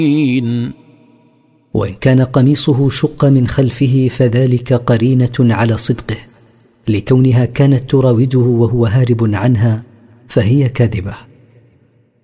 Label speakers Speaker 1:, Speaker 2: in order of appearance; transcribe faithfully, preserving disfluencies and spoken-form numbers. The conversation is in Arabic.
Speaker 1: وإن كان قميصه شق من خلفه فذلك قرينة على صدقه، لكونها كانت تراوده وهو هارب عنها فهي كاذبة.